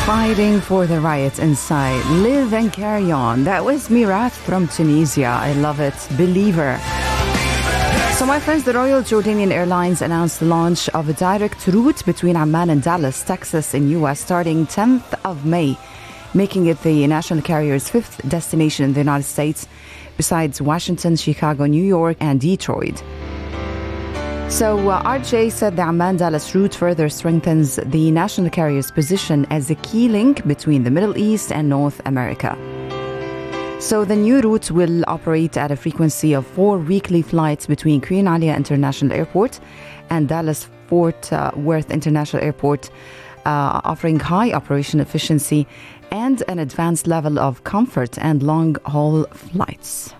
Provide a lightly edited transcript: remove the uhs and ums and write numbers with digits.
Fighting for the rights inside. Live and carry on. That was Mirath from Tunisia. I love it. Believer. So my friends, the Royal Jordanian Airlines announced the launch of a direct route between Amman and Dallas, Texas in US starting 10th of May, making it the national carrier's fifth destination in the United States, besides Washington, Chicago, New York, and Detroit. So RJ said the Amman-Dallas route further strengthens the national carrier's position as a key link between the Middle East and North America. So the new route will operate at a frequency of 4 weekly flights between Queen Alia International Airport and Dallas-Fort Worth International Airport, offering high operation efficiency and an advanced level of comfort and long-haul flights.